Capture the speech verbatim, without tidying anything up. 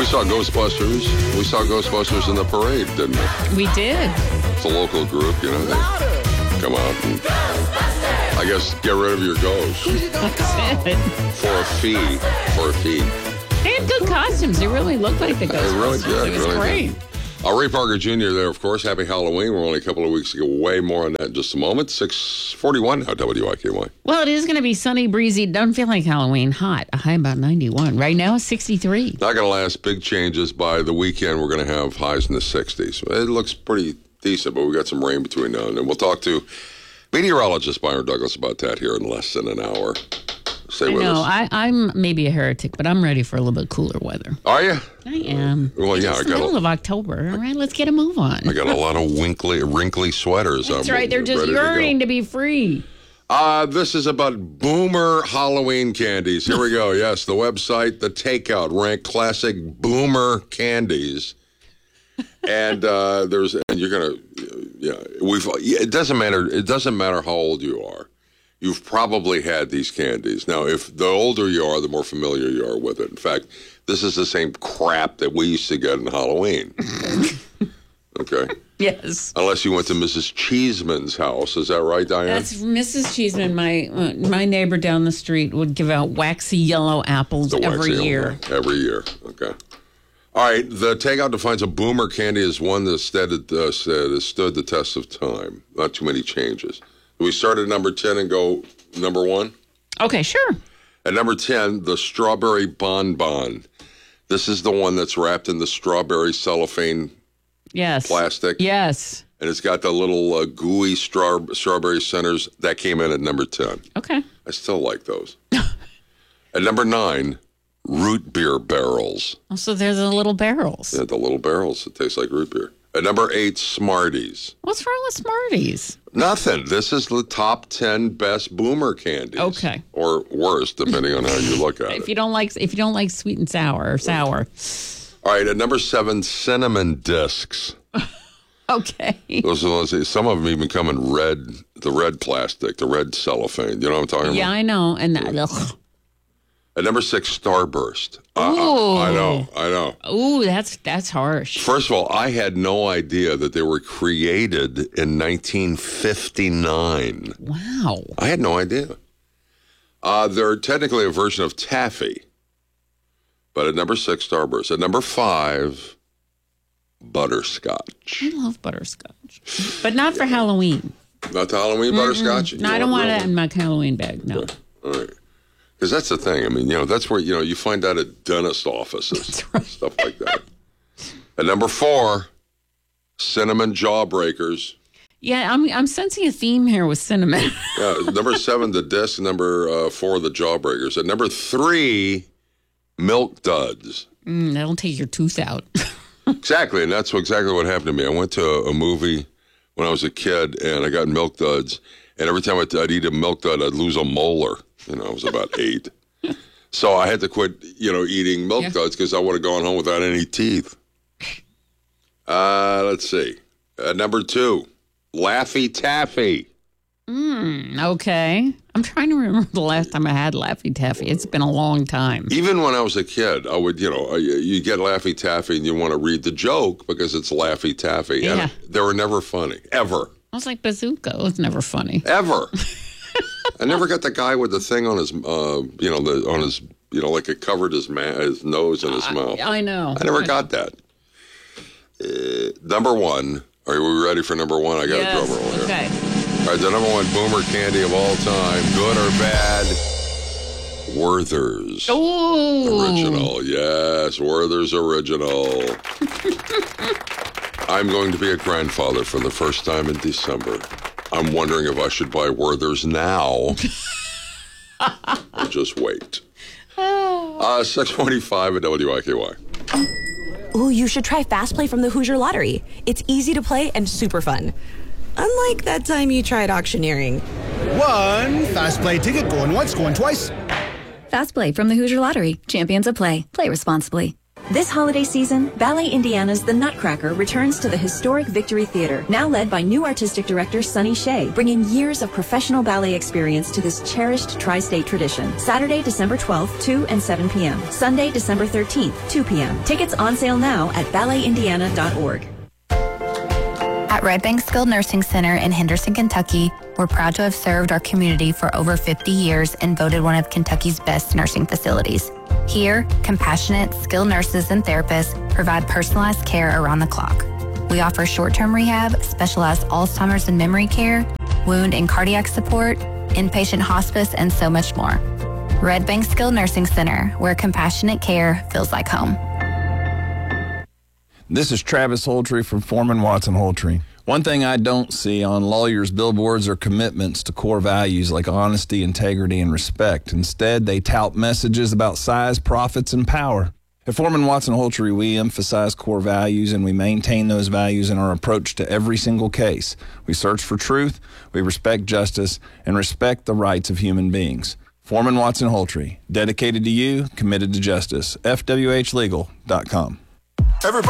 We saw Ghostbusters. We saw Ghostbusters in the parade, didn't we? We did. It's a local group, you know. They come out and, I guess, get rid of your ghost for a fee. For a fee. They had good costumes. They really looked like the Ghostbusters. They really did. It was really great. Did. Uh, Ray Parker Junior there, of course. Happy Halloween. We're only a couple of weeks ago. Way more on that in just a moment. six forty-one now, W I K Y. Well, it is going to be sunny, breezy. Doesn't feel like Halloween. Hot. A high about ninety-one. Right now, it's sixty-three. Not going to last. Big changes by the weekend. We're going to have highs in the sixties. It looks pretty decent, but we got some rain between now and then. We'll talk to meteorologist Byron Douglas about that here in less than an hour. Stay I with know. us. I, I'm maybe a heretic, but I'm ready for a little bit cooler weather. Are you? I am. Well, yeah, It's I the got middle a, of October. All right, let's get a move on. I got a lot of winkly, wrinkly sweaters. That's I'm right. They're just ready to go. yearning to be free. Uh, this is about Boomer Halloween candies. Here we go. Yes, the website, the Takeout, ranked classic Boomer candies. And uh, there's, and you're gonna, yeah, we've. It doesn't matter. It doesn't matter how old you are. You've probably had these candies. Now, if the older you are, the more familiar you are with it. In fact, this is the same crap that we used to get in Halloween. Okay. Yes. Unless you went to Missus Cheeseman's house. Is that right, Diane? That's Missus Cheeseman. My uh, my neighbor down the street would give out waxy yellow apples The every waxy year. yellow. Every year. Okay. All right. The Takeout defines a Boomer candy as one that stood, uh, said, has stood the test of time. Not too many changes. We start at number ten and go number one? Okay, sure. At number ten, the Strawberry Bonbon. This is the one that's wrapped in the strawberry cellophane Yes. plastic. Yes. And it's got the little uh, gooey straw- strawberry centers. That came in at number ten. Okay. I still like those. At number nine, root beer barrels. Also, there's the little barrels. Yeah, the little barrels that taste like root beer. At number eight, Smarties. What's wrong with Smarties? Nothing. This is the top ten best Boomer candies. Okay. Or worse, depending on how you look at If it. you don't like if you don't like sweet and sour or sour. All right, at number seven, cinnamon discs. Okay. Those are those, some of them even come in red, the red plastic, the red cellophane. You know what I'm talking Yeah, about? I know. And that, ugh. At number six, Starburst. Uh, Ooh. I know, I know. Ooh, that's that's harsh. First of all, I had no idea that they were created in nineteen fifty-nine. Wow. I had no idea. Uh, they're technically a version of taffy. But at number six, Starburst. At number five, Butterscotch. I love butterscotch. But not for Halloween. Not the Halloween butterscotch? No, I don't want real that in my Halloween bag. No. All right. Because that's the thing. I mean, you know, that's where, you know, you find that at dentist offices. That's right. Stuff like that. At number four, cinnamon jawbreakers. Yeah, I'm I'm sensing a theme here with cinnamon. Yeah, number seven, the disc. Number uh, four, the jawbreakers. At number three, Milk Duds. Mm, that'll take your tooth out. Exactly, and that's what, exactly what happened to me. I went to a, a movie when I was a kid, and I got Milk Duds, and every time I'd, I'd eat a Milk Dud, I'd lose a molar. You know, I was about eight. So I had to quit, you know, eating Milk Yeah. Duds because I would have gone home without any teeth. Uh, let's see. Uh, number two, Laffy Taffy. Mm, okay. I'm trying to remember the last time I had Laffy Taffy. It's been a long time. Even when I was a kid, I would, you know, you you get Laffy Taffy and you want to read the joke because it's Laffy Taffy. Yeah. And they were never funny, ever. I was like, Bazooka. It was never funny. Ever. I never got the guy with the thing on his, uh, you know, the on his, you know, like it covered his ma- his nose and his mouth. I know. I never got that. Uh, number one. Are we ready for number one? I got Yes. a drum roll here. Okay. All right, the number one Boomer candy of all time, good or bad, Werther's. Ooh. Original, yes, Werther's original. I'm going to be a grandfather for the first time in December. I'm wondering if I should buy Werther's now or just wait. Uh, six forty-five at W I K Y. Ooh, you should try Fast Play from the Hoosier Lottery. It's easy to play and super fun. Unlike that time you tried auctioneering. One Fast Play ticket going once, going twice. Fast Play from the Hoosier Lottery. Champions of play. Play responsibly. This holiday season, Ballet Indiana's The Nutcracker returns to the historic Victory Theater, now led by new artistic director Sonny Shea, bringing years of professional ballet experience to this cherished tri-state tradition. Saturday, December twelfth, two and seven p.m. Sunday, December thirteenth, two p.m. Tickets on sale now at ballet indiana dot org. At Red Bank Skilled Nursing Center in Henderson, Kentucky, we're proud to have served our community for over fifty years and voted one of Kentucky's best nursing facilities. Here, compassionate, skilled nurses and therapists provide personalized care around the clock. We offer short-term rehab, specialized Alzheimer's and memory care, wound and cardiac support, inpatient hospice, and so much more. Red Bank Skilled Nursing Center, where compassionate care feels like home. This is Travis Holtree from Foreman Watson Holtree. One thing I don't see on lawyers' billboards are commitments to core values like honesty, integrity, and respect. Instead, they tout messages about size, profits, and power. At Foreman Watson Holtree, we emphasize core values, and we maintain those values in our approach to every single case. We search for truth, we respect justice, and respect the rights of human beings. Foreman Watson Holtree, dedicated to you, committed to justice. F W H legal dot com. Everybody